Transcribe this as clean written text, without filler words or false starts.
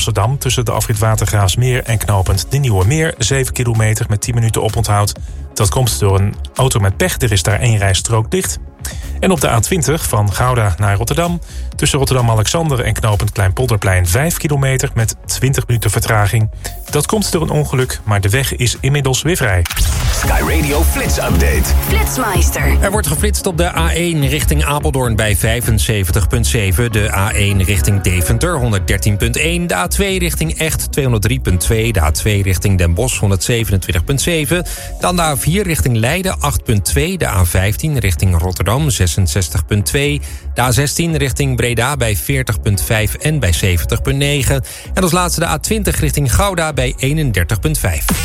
Amsterdam tussen de afrit Watergraafsmeer en knooppunt De Nieuwe Meer 7 kilometer met 10 minuten oponthoud. Dat komt door een auto met pech. Er is daar 1 rijstrook dicht. En op de A20 van Gouda naar Rotterdam tussen Rotterdam-Alexander en knooppunt Kleinpolderplein 5 kilometer met 20 minuten vertraging. Dat komt door een ongeluk, maar de weg is inmiddels weer vrij. Sky Radio Flits Update. Flitsmeister. Er wordt geflitst op de A1 richting Apeldoorn bij 75,7. De A1 richting Deventer 113,1. De A2 richting Echt 203,2. De A2 richting Den Bosch 127,7. Dan de A4 richting Leiden 8,2. De A15 richting Rotterdam 66,2. De A16 richting Breda bij 40,5 en bij 70,9. En als laatste de A20 richting Gouda bij 31,5.